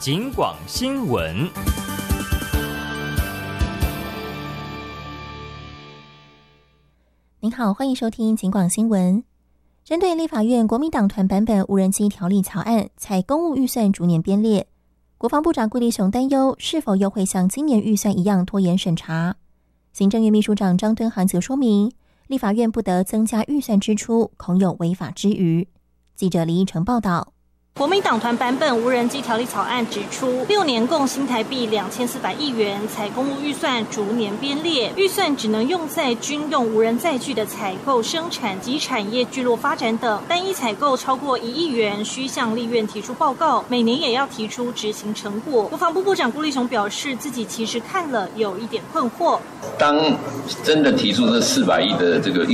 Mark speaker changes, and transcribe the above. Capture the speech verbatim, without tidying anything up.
Speaker 1: 警广新闻。
Speaker 2: 您好，欢迎收听警广新闻。针对立法院国民党团版本无人机条例草案，采公务预算逐年编列，国防部长顾立雄担忧是否又会像今年预算一样拖延审查。行政院秘书长张敦涵则说明，立法院不得增加预算支出，恐有违法之虞。记者李义成报道。
Speaker 3: 国民党团版本无人机条例草案指出，六年共新台币两千四百亿元，采公务预算逐年编列，预算只能用在军用无人载具的采购、生产及产业聚落发展等。单一采购超过一亿元，需向立院提出报告，每年也要提出执行成果。国防部部长顾立雄表示，自己其实看了有一点困惑。
Speaker 4: 当真的提出这四百亿的这个预